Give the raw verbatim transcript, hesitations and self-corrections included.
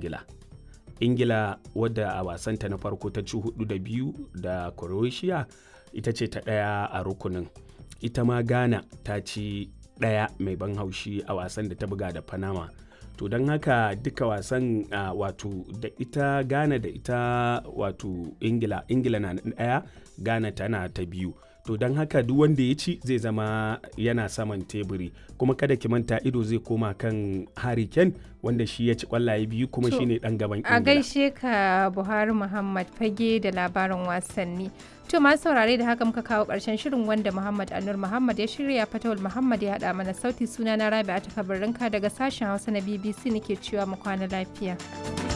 ingila ingila wadda a wasanta na farko ta ci hudu da biyu da croatia ita ce ta ɗaya a rukunin. Ita ma ghana ta ci ɗaya mai ban haushi a wasan da ta buga da panama. To don haka duka wasan uh, wato da ita ghana da ita wato ingila ingila na ɗaya ghana tana ta biyu. To don haka duk wanda ya ci zai zama yana saman teburi, kuma kada ki manta ido zai koma kan Harry Kane wanda shi ya ci kwallaye biyu kuma shine dan gaban ingila. A gaishe ka Buhari Muhammad Fage da labarin wasanni. To masu saurare da haka muka kawo ƙarshen shirin wanda Muhammad Anur Muhammad ya shirya, Fatawul Muhammad ya haɗa mana sauti, suna na Rabi'a Kabirinka daga sashen Hausa na B B C nake cewa mu kwana lafiya.